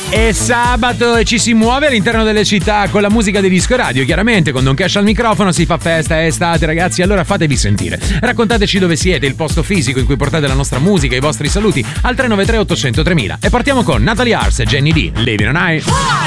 È sabato e ci si muove all'interno delle città con la musica di Disco Radio, chiaramente con Don Cash al microfono si fa festa, è estate ragazzi, allora fatevi sentire. Raccontateci dove siete, il posto fisico in cui portate la nostra musica, i vostri saluti al 393 800 3000. E partiamo con Natalie Arce e Jenny D, Living on High.